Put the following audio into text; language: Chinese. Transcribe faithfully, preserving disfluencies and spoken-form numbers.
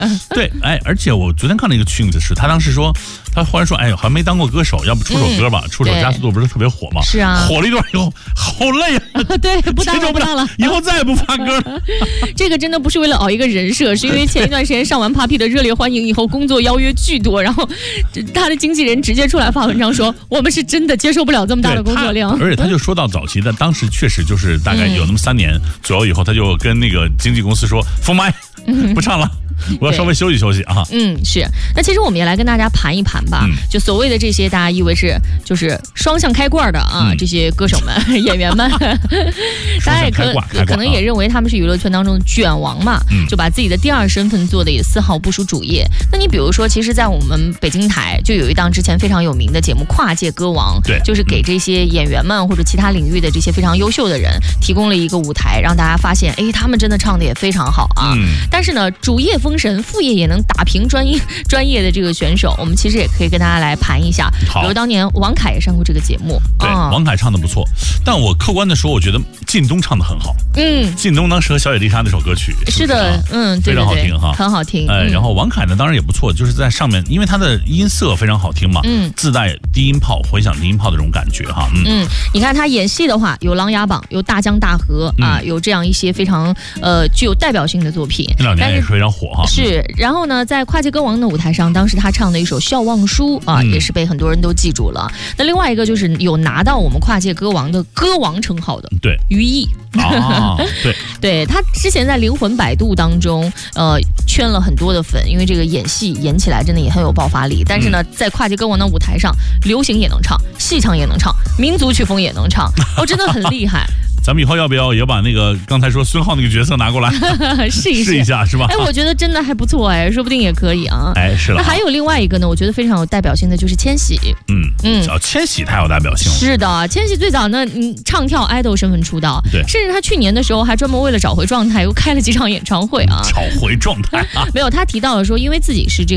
对，哎，而且我昨天看了一个裙子，是他当时说，他忽然说，哎，还没当过歌手，要不出首歌吧？嗯、出手加速度不是特别火吗？ 是啊， 火了一段以后，好累啊！ 对，不当了，不当了， 以后再也不发歌了。 这个真的不是为了熬一个人设，是因为前一段时间上完 Papi 的热烈欢迎以后，工作邀约巨多，然后他的经纪人直接出来发文章说，我们是真的接受不了这么大的工作量。 而且他就说到早期的，当时确实就是大概有那么三年左右以后，他就跟那个经纪公司说封麦，不唱了。我要稍微休息休息啊。 嗯，是。那其实我们也来跟大家盘一盘吧，嗯、就所谓的这些大家以为是就是双向开挂的啊，嗯、这些歌手们、演员们，大家也可可能也认为他们是娱乐圈当中的卷王嘛，嗯、就把自己的第二身份做的也丝毫不输主业。那你比如说，其实，在我们北京台就有一档之前非常有名的节目《跨界歌王》， 对， 就是给这些演员们或者其他领域的这些非常优秀的人提供了一个舞台，让大家发现，哎，他们真的唱的也非常好啊。嗯、但是呢，主业封神，副业也能打平专业专业的这个选手，我们其实也可以跟大家来盘一下。比如当年王凯也上过这个节目， 对，嗯、王凯唱的不错。但我客观的说，我觉得靳东唱的很好。嗯，靳东当时和小野丽莎那首歌曲是, 是的，啊、嗯，对对对， 非常好听哈， 很好听。 哎，然后王凯呢，当然也不错，就是在上面，因为他的音色非常好听嘛，嗯，自带低音炮、回响低音炮的这种感觉哈。嗯， 嗯你看他演戏的话，有《琅琊榜》，有《大江大河》嗯、啊，有这样一些非常呃具有代表性的作品。 这两年也是非常火哈。 是，然后呢，在跨界歌王的舞台上，当时他唱的一首《笑忘书》啊，嗯、也是被很多人都记住了。那另外一个就是有拿到我们跨界歌王的歌王称号的， 对， 于毅。 啊，对， 对他之前在《灵魂摆渡》当中，呃，圈了很多的粉，因为这个演戏演起来真的也很有爆发力。但是呢，在跨界歌王的舞台上，流行也能唱，戏唱也能唱，民族曲风也能唱，哦，真的很厉害。 咱们以后要不要也把那个刚才说孙浩那个角色拿过来试一试一下，是吧？ 哎，我觉得真的还不错哎，说不定也可以啊。 哎，是了。 那还有另外一个呢，我觉得非常有代表性的就是千玺。 嗯嗯，哦，千玺太有代表性了。 是的，千玺最早呢，嗯，唱跳 idol 身份出道， 对， 甚至他去年的时候还专门为了找回状态，又开了几场演唱会啊。 找回状态啊？ 没有，他提到了说，因为自己是这个。